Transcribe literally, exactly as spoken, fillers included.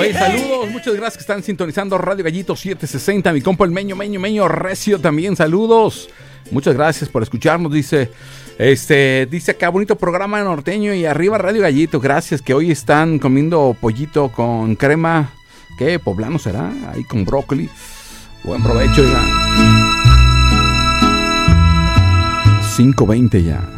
Oye, saludos, muchas gracias que están sintonizando Radio Gallito setecientos sesenta. Mi compa el Meño, Meño, Meño Recio también, saludos. Muchas gracias por escucharnos, dice. Este, dice acá, bonito programa norteño y arriba Radio Gallito. Gracias, que hoy están comiendo pollito con crema. ¿Qué? ¿Poblano será? Ahí con brócoli. Buen provecho, ya. cinco veinte ya.